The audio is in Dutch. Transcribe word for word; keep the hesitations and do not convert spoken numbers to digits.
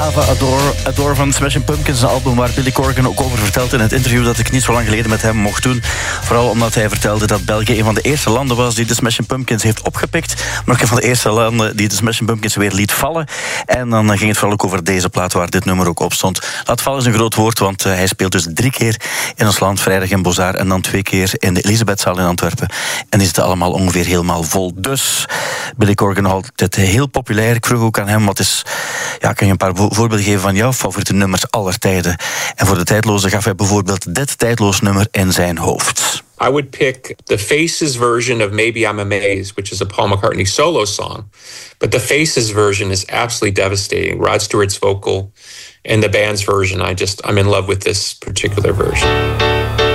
Ava Adore, Adore van Smashing Pumpkins, een album waar Billy Corgan ook over vertelt in het interview dat ik niet zo lang geleden met hem mocht doen. Vooral omdat hij vertelde dat België een van de eerste landen was die de Smashing Pumpkins heeft opgepikt, maar ook een van de eerste landen die de Smashing Pumpkins weer liet vallen. En dan ging het vooral ook over deze plaat waar dit nummer ook op stond. Laat vallen is een groot woord, want hij speelt dus drie keer in ons land, vrijdag in Bozar en dan twee keer in de Elisabethzaal in Antwerpen. En die zitten allemaal ongeveer helemaal vol. Dus Billy Corgan nog altijd heel populair. Ik vroeg ook aan hem, wat is, ja, kan je een paar voorbeelden geven van jouw favoriete nummers aller tijden? En voor de tijdloze gaf hij bijvoorbeeld dit tijdloos nummer in zijn hoofd. I would pick the Faces version of Maybe I'm Amazed, which is a Paul McCartney solo song. But the Faces version is absolutely devastating. Rod Stewart's vocal and the band's version, I just, I'm in love with this particular version.